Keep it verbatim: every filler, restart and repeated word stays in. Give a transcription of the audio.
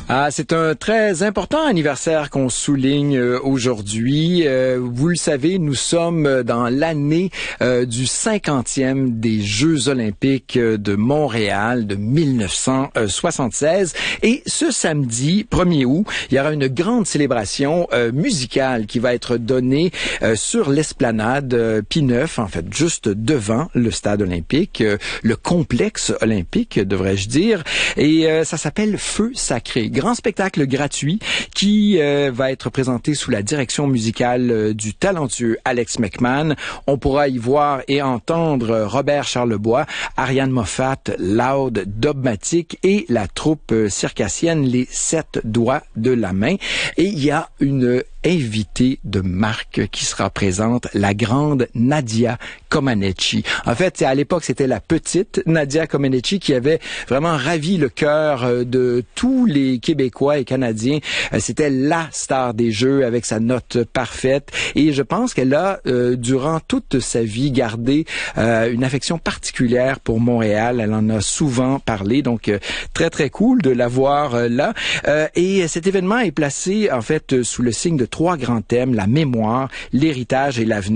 Ah, c'est un très important anniversaire qu'on souligne euh, aujourd'hui. Euh, vous le savez, nous sommes dans l'année euh, du cinquantième des Jeux olympiques de Montréal de mille neuf cent soixante-seize. Et ce samedi, premier août, il y aura une grande célébration euh, musicale qui va être donnée euh, sur l'esplanade euh, Pie neuf, en fait, juste devant le stade olympique, euh, le complexe olympique, devrais-je dire. Et euh, ça s'appelle Feu sacré. Grand spectacle gratuit qui euh, va être présenté sous la direction musicale euh, du talentueux Alex McMahon. On pourra y voir et entendre Robert Charlebois, Ariane Moffat, Loud, Dogmatic et la troupe euh, circassienne Les Sept Doigts de la Main. Et il y a une invitée de marque qui sera présente, la grande Nadia Comaneci. En fait, à l'époque, c'était la petite Nadia Comaneci qui avait vraiment ravi le cœur de tous les Québécois et Canadiens. C'était la star des Jeux avec sa note parfaite. Et je pense qu'elle a, euh, durant toute sa vie, gardé euh, une affection particulière pour Montréal. Elle en a souvent parlé. Donc, euh, très, très cool de la voir euh, là. Euh, et cet événement est placé, en fait, sous le signe de trois grands thèmes, la mémoire, l'héritage et l'avenir.